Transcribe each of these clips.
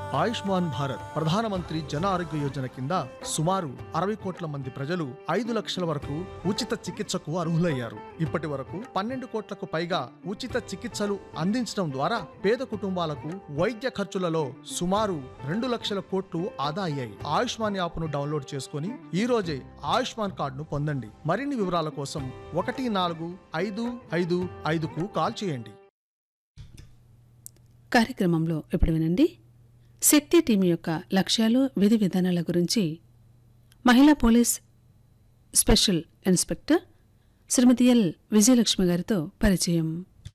ఆయుష్మాన్ భారత్ ప్రధానమంత్రి జన ఆరోగ్య యోజన కింద సుమారు 60 కోట్ల మంది ప్రజలు 5 లక్షల వరకు ఉచిత చికిత్సకు అర్హులయ్యారు. ఇప్పటి వరకు 12 కోట్లకు పైగా ఉచిత చికిత్సలు అందించడం ద్వారా పేద కుటుంబాలకు వైద్య ఖర్చులలో సుమారు 2 లక్షల కోట్లు ఆదా అయ్యాయి. ఆయుష్మాన్ యాప్ను డౌన్లోడ్ చేసుకుని ఈ రోజే ఆయుష్మాన్ కార్డును పొందండి. మరిన్ని వివరాల కోసం 14555కు కాల్ చేయండి. కార్యక్రమంలో ఇప్పుడు వినండి. శక్తి టీం యొక్క లక్ష్యాలు, విధి విధానాల గురించి మహిళా పోలీస్ స్పెషల్ ఇన్స్పెక్టర్ శ్రీమతి ఎల్ విజయలక్ష్మి గారితో పరిచయం.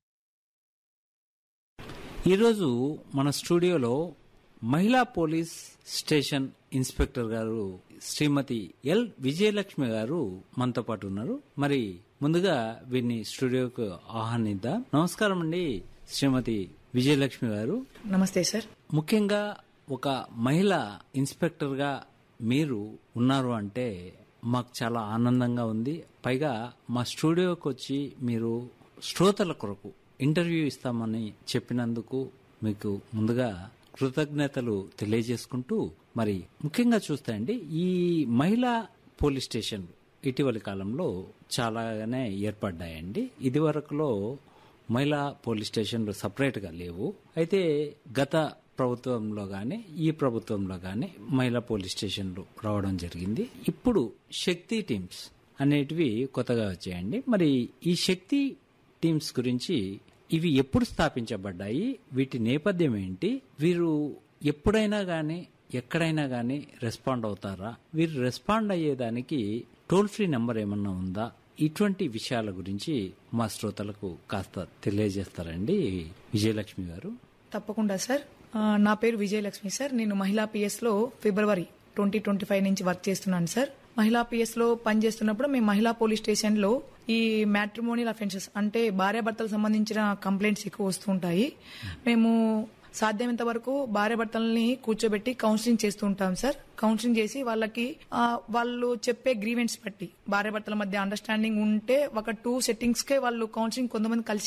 ఈరోజు మన స్టూడియోలో మహిళా పోలీస్ స్టేషన్ ఇన్స్పెక్టర్ గారు శ్రీమతి ఎల్ విజయలక్ష్మి గారు మనతో పాటు ఉన్నారు. మరి ముందుగా వీరిని స్టూడియోకు ఆహ్వానిద్దాం. నమస్కారం అండి శ్రీమతి విజయలక్ష్మి గారు. నమస్తే సార్. ముఖ్యంగా ఒక మహిళా ఇన్స్పెక్టర్ గా మీరు ఉన్నారు అంటే మాకు చాలా ఆనందంగా ఉంది. పైగా మా స్టూడియోకి వచ్చి మీరు శ్రోతల కొరకు ఇంటర్వ్యూ ఇస్తామని చెప్పినందుకు మీకు ముందుగా కృతజ్ఞతలు తెలియజేసుకుంటూ, మరి ముఖ్యంగా చూస్తే అండి ఈ మహిళా పోలీస్ స్టేషన్లు ఇటీవలి కాలంలో చాలానే ఏర్పడ్డాయండి. ఇదివరకులో మహిళా పోలీస్ స్టేషన్లు సపరేట్గా లేవు. అయితే గత ప్రభుత్వంలో గానీ ఈ ప్రభుత్వంలో గానీ మహిళా పోలీస్ స్టేషన్లు రావడం జరిగింది. ఇప్పుడు శక్తి టీమ్స్ అనేటివి కొత్తగా వచ్చాయండి. మరి ఈ శక్తి టీమ్స్ గురించి ఇవి ఎప్పుడు స్థాపించబడ్డాయి, వీటి నేపథ్యం ఏంటి, వీరు ఎప్పుడైనా గానీ ఎక్కడైనా గానీ రెస్పాండ్ అవుతారా, వీరు రెస్పాండ్ అయ్యేదానికి టోల్ ఫ్రీ నెంబర్ ఏమన్నా ఉందా, ఇటువంటి విషయాల గురించి మా శ్రోతలకు కాస్త తెలియజేస్తారండి విజయలక్ష్మి గారు. తప్పకుండా సార్. నా పేరు విజయలక్ష్మి సార్. నేను మహిళా పిఎస్ లో ఫిబ్రవరి 2025 నుంచి వర్క్ చేస్తున్నాను సార్. మహిళా పిఎస్ లో పనిచేస్తున్నప్పుడు మేము మహిళా పోలీస్ స్టేషన్ లో ఈ మ్యాట్రిమోనియల్ అఫెన్సెస్ అంటే భార్యాభర్తలకు సంబంధించిన కంప్లైంట్స్ ఎక్కువ వస్తుంటాయి. మేము సాధ్యమైనంత వరకు భార్యాభర్తల్ని కూర్చోబెట్టి కౌన్సిలింగ్ చేస్తూ ఉంటాం సార్. కౌన్సిలింగ్ చేసి వాళ్ళకి వాళ్ళు చెప్పే గ్రీవెంట్స్ బట్టి భార్యాభర్తల మధ్య అండర్స్టాండింగ్ ఉంటే ఒక 2 సెట్టింగ్స్ కే వాళ్ళు కౌన్సిలింగ్ కొంతమంది కలిసి